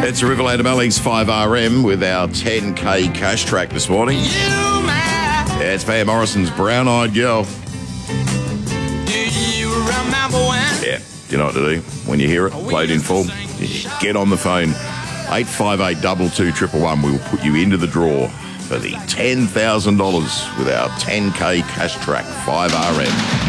It's a Riverland Malleys 5RM with our 10K cash track this morning. Yeah, it's Van Morrison's Brown Eyed Girl. Yeah, you know what to do when you hear it played in full. Get on the phone, 858 22 111. We will put you into the draw for the $10,000 with our 10K cash track 5RM.